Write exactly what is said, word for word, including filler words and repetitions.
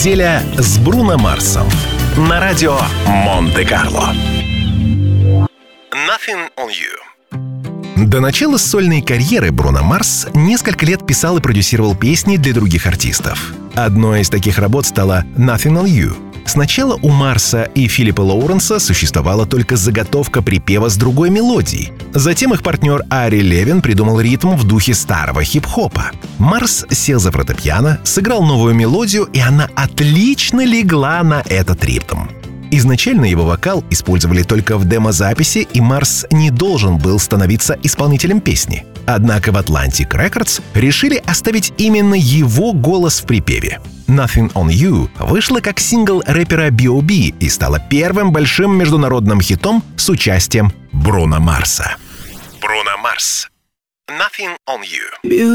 Неделя с Бруно Марсом на радио Монте-Карло. Nothing on You. До начала сольной карьеры Бруно Марс несколько лет писал и продюсировал песни для других артистов. Одной из таких работ стала «Nothing on You». Сначала у Марса и Филиппа Лоуренса существовала только заготовка припева с другой мелодией. Затем их партнер Ари Левин придумал ритм в духе старого хип-хопа. Марс сел за фортепиано, сыграл новую мелодию, и она отлично легла на этот ритм. Изначально его вокал использовали только в демозаписи, и Марс не должен был становиться исполнителем песни. Однако в Atlantic Records решили оставить именно его голос в припеве. «Nothing on You» вышла как сингл рэпера би о би и стала первым большим международным хитом с участием Бруно Марса. Бруно Марс. «Nothing on You».